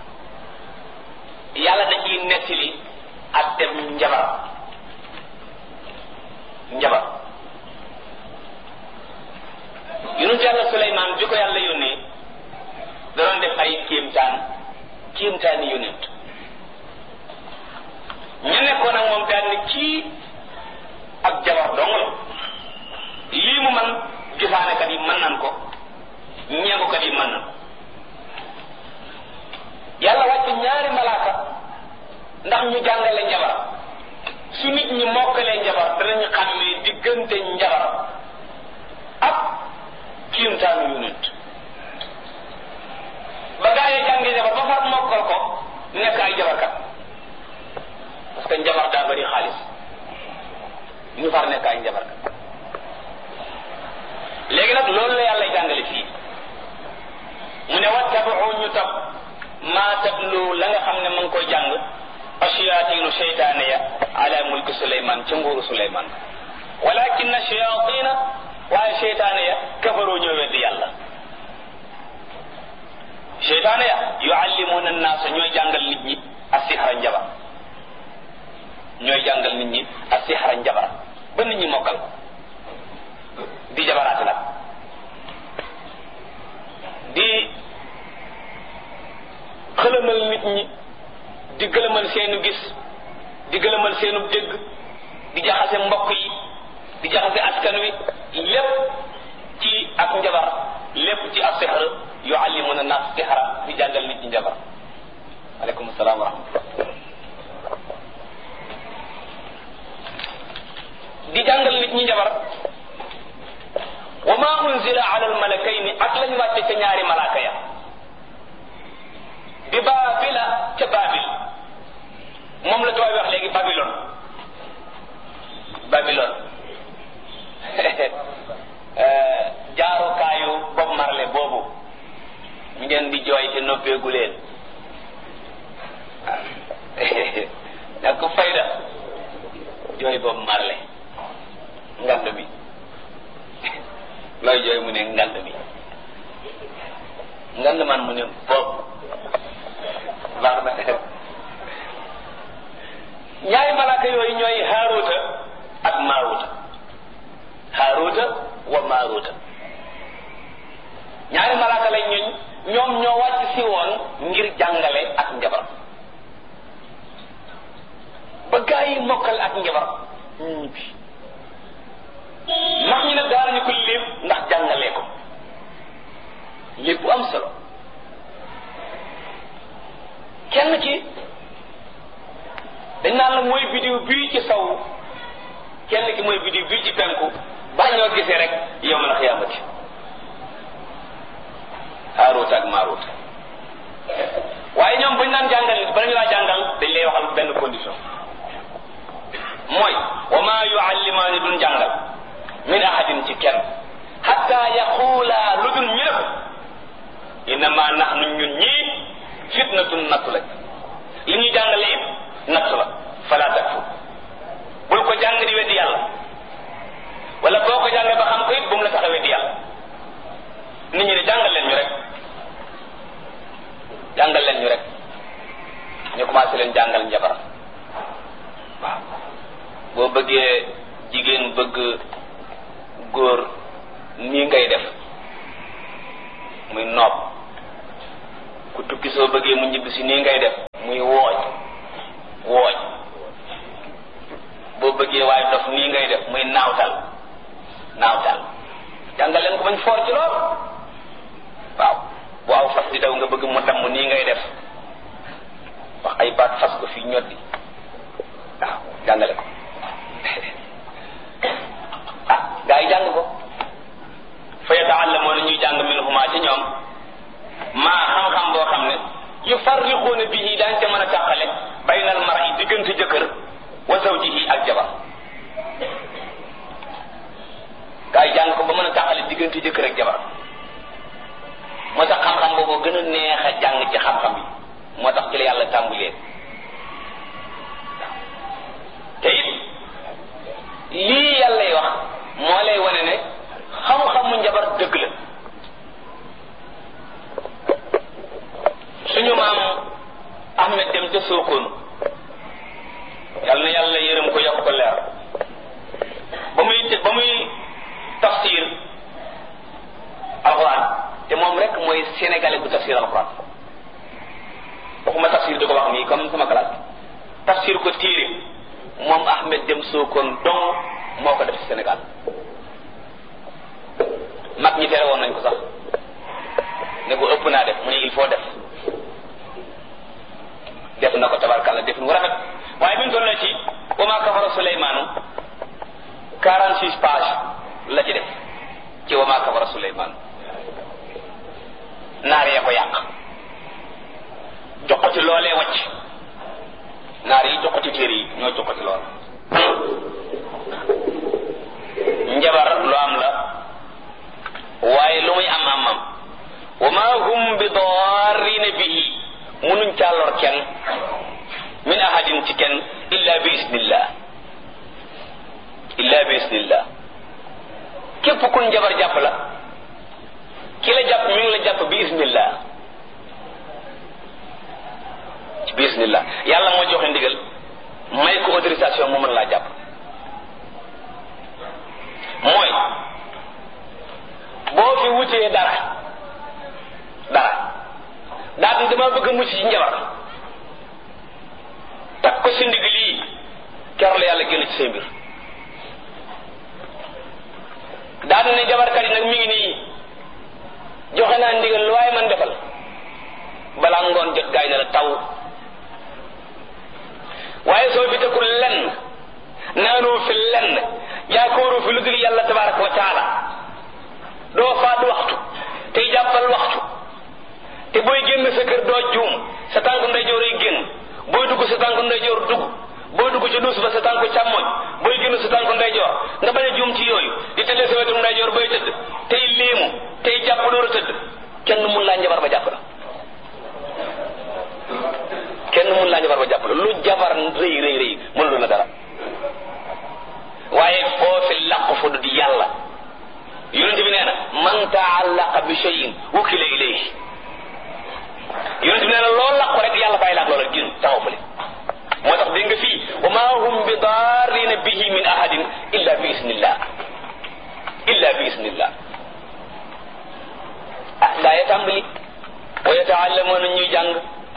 yàlla da ciy nettali ak dem njabar njabar yonent yàlla Suleymaan bi ko yàlla yónnee da doon def ay kéemtaan kéemtaani yonent ñu nekkoon ak moom daal ni kii ak jabar dong la lii mu man gisaanekat yi mën nan ko ñeegukat yi mën nan yàlla wàcc ñaari malaaka ndax ñu jàngale njabar su nit ñi mokkalee njabar danañu xam ne diggante njabar ak kiimtaanu yonent ba gaa yi jàngi njabar ba far mokkal ko nekk ay jabarkat parce que njabar daa bari xaalis ñu far nekk ay njabarkat léegi nag loolu la yàlla jàngale fii mu ne wattabu ñu topp maa tatlu la nga xam ne mu ngi koy jàng ashayaatinu seytaane ya ala mulki Suleymaan ca nguuru Suleymaan walakin ashayaatina waaye seytaane ya kafaroo ñoo weddi yàlla seytaane ya yuallimuuna annaasa ñooy jàngal nit ñi asihra njabar ñooy jàngal nit ñi asihra njabar ba nit ñi mokkal ko di jabaraate nag di xëlëmal nit ñi di gëlëmal seenu gis di gëlëmal seenu dégg di jaxase mbokk yi di jaxase askan wi lépp ci ak njabar lépp ci ak sixar yuallimuna nas sixara di jàngal nit ñi njabar aleykum salaam wa rahmatullah di jàngal nit ñi njabar wa ma unzila ala almalakayni ak lañ wàcce ca ñaari malaaka ya bi baabila ca baabil moom la tubaab wax léegi Babylone Babylone jaarukaayu Bob Marley boobu ñu ngeen di jooy te noppeegu leen nag ko fayda jooy Bob Marley ngand bi looy jooy mu ne ngand bi ngand man mu ne bopp baax na ñaari malaaka yooyu ñooy Haaruuta ak Maaruuta Haaruuta wa Maaruuta ñaari malaaka lañ ñooñ ñoom ñoo wàcc si woon ngir jàngale ak njabar ba gaa yi mokkal ak njabar ñibbi ndax ñu ne daanañu ko lépp ndax jàngalee ko lépp bu am solo kenn ci dañ naan la mooy bidiw bii ci saw kenn ki mooy bidiw bii ci penku ba ñoo gisee rek yawmal xiyaamati Haaruut ak Maaruut waaye ñoom buñ naan jàngal nit bala ñu laa jàngal dañ lay waxal benn condition mooy wa maa yuallimaani duñ jàngal min ahadin ci kenn hatta yaquulaa lu dul ñu def innama nahnu ñun ñii fitnatun nattu la li ñuy jàngale it nattu la fala takfur bul ko jàng di weddi yàlla wala boo ko jàngee ba xam ko it bu mu la tax a weddi yàlla nit ñi ne jàngal leen ñu rek jàngal leen ñu rek ñu commencé leen jàngal njabar waaw boo bëggee jigéen bëgg góor nii ngay def muy noob. ku tukki soo bëggee mu ñibbi si nii ngay def muy wooj wooj. boo bëggee waaye dof nii ngay def muy naawtal naawtal jàngal leen ko bañ foor ci lool. waaw waaw fas di daw nga bëgg mu damm nii ngay def wax ay baat fas ko fii ñoddi waaw jàngale ko ah gaa yi jàng ko fa yata'allamuuna ñuy jàng minhumaa ci ñoom maa xam-xam boo xam ne yufarriquuna bihi daañ ca mën a tàqale baynal mar'i diggante jëkkër wa zawjihi ak jabar. gaa yi jàng ko ba mën a tàqale diggante jëkkër ak jabar moo tax xam-xam boobu gën a neex a jàng ci xam-xam yi moo tax ci la yàlla tàmbulee. te it lii yàlla lay wax moo lay wane ne xam-xamu njabar dëgg la. suñu maam Ahmed dem ca Sokone yàlla na yàlla yërëm ko yokk ko leer ba muy ba muy tafsir alxuraan te moom rek mooy sénégalais bu tafsir alxuraan waxuma tafsir di ko wax nii comme sama classe tafsir ko téere moom Ahmed dem Sokone dong moo ko def ci Sénégal. mag ñi tere woon nañ ko sax ne ko ëpp naa def mu ne il faut def def na ko tabarkàlla def nu rafet waaye bi mu toll ci wa maa kafara Suleymaanu quarante six pages la ci def ci wa maa kafara Suleymaanu naar yee ko yàq joxati loolee wàcc naar yi joxati téere yi ñoo joxati lool. njabar lu am la waaye lu muy am am am wa ma hum bi darrina bihi munuñ caa lor kenn min ahadin ci kenn illa bi isnillah illa bi isnillah. képp kun njabar jàpp la ki la jàpp mi ngi la jàpp bi isnillah bi isnillah yàlla moo joxe ndigal may ko autorisation mu mën laa jàpp. mooy boo fi wutee dara dara daal di dama bëgg a mucc ci njabar takk ko si ndig lii keroog la yàlla génn ci say mbir. daal di ne jabarkat yi nag mi ngi nii joxe naa ndigal lu waaye man defal balaa ngoon jot gaay ne la taw. waaye soo fi tekkul lenn naanoo fi lenn yaakaaru fi lu dul yàlla tabaraka wa taala doo faat waxtu tey jàppal waxtu te booy génn sa kër doo juum sa tànk ndeyjoor yi génn booy dugg sa tànk ndeyjoor dugg booy dugg ci duus ba sa tànk càmmoñ booy génn sa tànk ndeyjoor nga bañ a juum ci yooyu di tëddee sa wetu ndeyjoor booy tëdd tey léemu tey jàpp door a tëdd kenn mun laa njabar ba jàpp la kenn mun laa njabar ba jàpp la lu jabar rëy rëy rëy mënul la dara. waaye foofi làqu fu du di yàlla yonente bi nee na man taallaqa bi shay'in wukila ilayhi yonente bi nee na loolu làqu rek yàlla bàyyi laak loola gin taxaw fële. moo tax dégg nga fii wa ma hum bi darrina bihi min ahadin illa bi isnillah illa bi isnillah. ah gaa ya tàmbali wa yata'allamuna ñuy jàng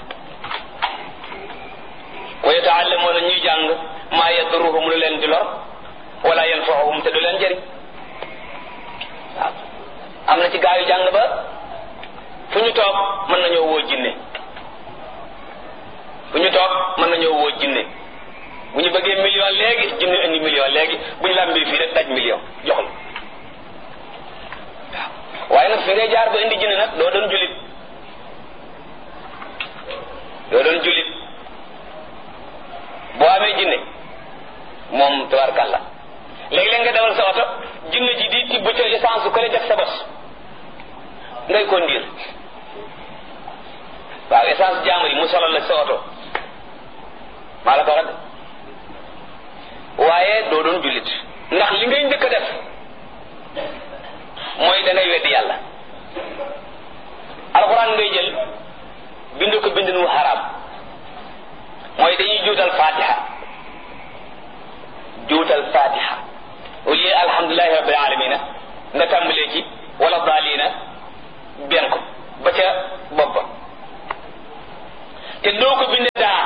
wa yata'allamuna ñuy jàng maa yadurruhum lu leen di lor wala yanfa'uhum te du leen jëriñ. waaw am na ci gaa yu jàng ba fu ñu toog mën nañoo woo jinne fu ñu toog mën nañoo woo jinne bu ñu bëggee million léegi jinne indi million léegi bu ñu làmbee fii rek daj million joxul. waaw waaye nag fi ngay jaar ba indi jinne nag doo doon jullit doo doon jullit boo amee jinne moom tabarkàlla léegi-léeg nga dawal sa oto jinne ji di tibb ca essence su ko def sa bos ngay conduire waaw essence jàmbur yi mu solal la sa oto maa la ko wax waaye doo doon jullit ndax li ngay njëkk a def mooy da ngay weddi yàlla. alxuraan ngay jël bind ko bind nu xaraam mooy dañuy juutal fatiha juutal fatiha au lieu alhamdulillahi rabbil alamina nga tàmbalee ci wala daalina benn ko te doo ko binde daa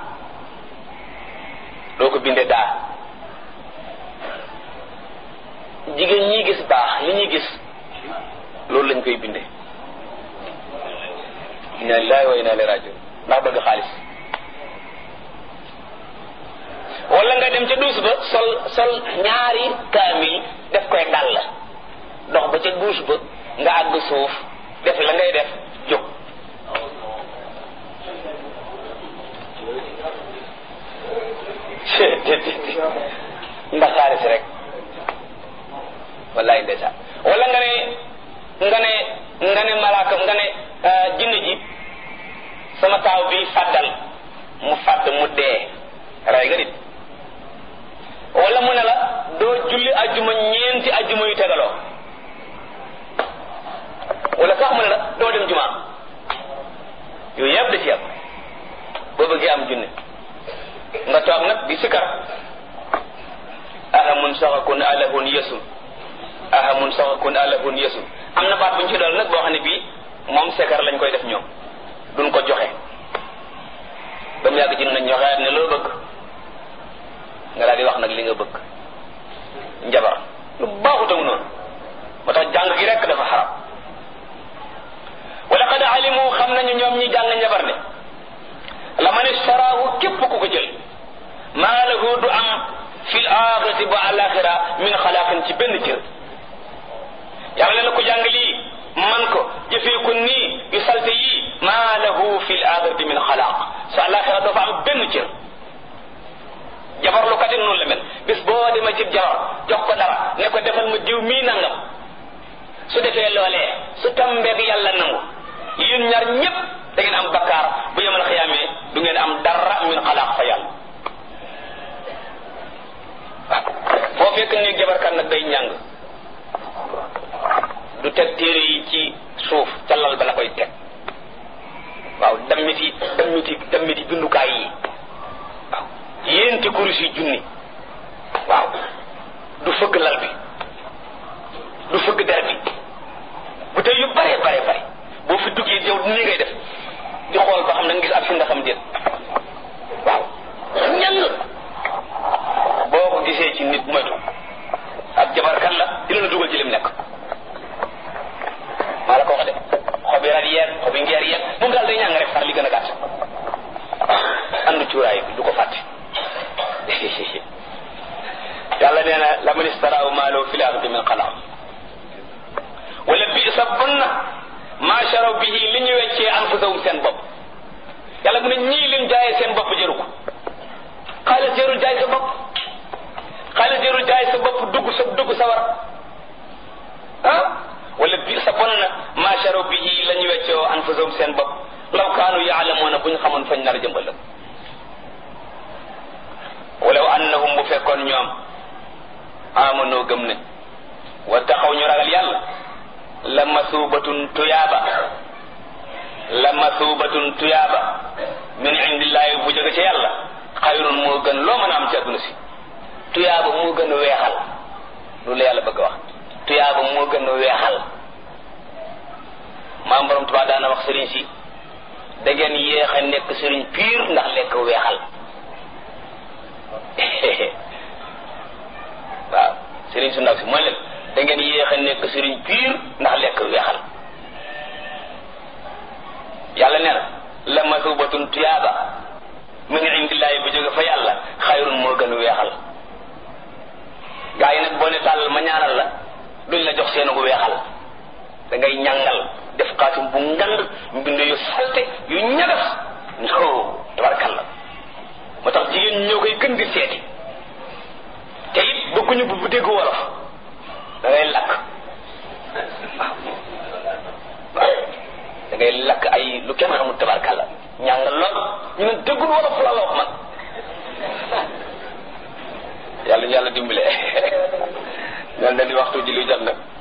doo ko binde daa jigéen ñi gis baax li ñuy gis loolu lañ koy binde inna lillahi wa inna ilayhi rajiun ndax bëgg xaalis wala nga dem ca duus ba sol sol ñaari kaamil def koy dal dox ba ca duus ba nga àgg suuf def la ngay def jóg ndax xaalis rek wallaay ndeysaan wala nga ne nga ne nga ne malaaka nga ne jinne ji sama taaw bi fàddal mu fàdd mu dee ray nga nit wala mu ne la doo julli ajjuma ñeenti ajjuma yu tegaloo wala sax mu ne la doo dem jumaa yooyu yëpp da ci yàpp boo bëggee am junne nga toog nag di sikar ahamun saxakun alahun yesul ahamun saxakun alahun yesul am na baat bu ñu ci dal nag boo xam ne bii moom sikar lañ koy def ñoom duñ ko joxe ba mu yàgg ci nañ ñoxeat ne loo bëgg nga daal di wax nag li nga bëgg njabar lu baaxutam noonu moo tax jàng gi rek dafa xaram wala qad alimu xam nañu ñoom ñi jàng njabar ne la man istaraahu képp ku ko jël maa lahu du am fil axirati bu alaxira min xalaaqin ci benn cër yàlla ne la ko jàng lii man ko jëfee ko nii yu salte yii maa lahu fil axirati min xalaaq sa alaxira doo fa am benn cër jabar lu katin noonu la mel bis boo demee ci jabar jox ko dara ne ko defal ma diw mii nangam su defee loolee su tambeeg yàlla nangu yéen ñaar ñépp da ngeen am bakkaar bu yemal xiyaamee du ngeen am dara min xalaaq fa yàlla foo fekk ni jabarkat nag day ñàng du teg téere yi ci suuf ca lal ba la koy teg waaw dammiti dammiti dammiti bindukaay yi waaw yéenti kurus yi junni waaw du fëgg lal bi du fëgg der bi bu tey yu bare bare bare boo fi duggee yow nii ngay def di xool ba xam na nga gis ak fi nga xam déet waaw ñàng boo ko gisee ci nit moytu ak jabarkat la dina la dugal ci lim nekk maa la ko wax de xobi rat yeeg xobi ngeer yeeg moom daal day ñàng rek far li gën a gàtt andu cuuraay bi du ko fàtte yàlla nee na la man istaraahu maalahu fil axirati min xalaaq wala bi sa bon na maa sharaw bihi li ñu weccee anfusahum seen bopp yàlla mu ne ñii lim jaayee seen bopp jëru ko xaalis jërul jaay sa bopp xaalis jërul jaay sa bopp dugg sa dugg sa war ah wala bi sa bon na maa sharaw bihi la ñu weccee anfusahum seen bopp law kaanu yaalamuuna bu ñu xamoon fañ nar a jëmbal walaw annahum bu fekkoon ñoom amanoo gëm ne wa taxaw ñu ragal yàlla la masuubatun tuyaaba la masuubatun tuyaaba min indillahi bu jóge ci yàlla xayrun moo gën loo mën a am ci àdduna si tuyaaba moo gën a weexal loolu la yàlla bëgg a wax tuyaaba moo gën a weexal maam borom Tuubaa daana wax sëriñ si da ngeen yéex a nekk sëriñ piir ndax lekk weexal waaw sëriñ su ndaw si mooy leen da ngeen yéex a nekk sëriñ piir ndax lekk weexal yàlla nee na la masubatun tuyaaba min indillahi bu jóge fa yàlla xayrun moo gën a weexal gaa yi nag boo ne tàllal ma ñaanal la duñ la jox seen gu weexal da ngay ñàngal def xaatim bu ngand mbind yu salte yu ñagas no tabarkalla moo tax jigéen ñoo koy gën di seeti te it bëgguñu bu bu dégg wolof da ngay lakk waaw waaw da ngay lakk ay lu kenn xamul tabarkalla ñàngal lool ñu ne déggul wolof la wax man yàlla ñu yàlla dimbale ñoom dañ di waxtu ji lu jot nag